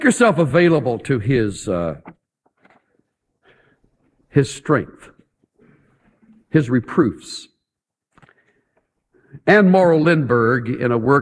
yourself available to His strength, His reproofs. Anne Morrow Lindbergh, in a work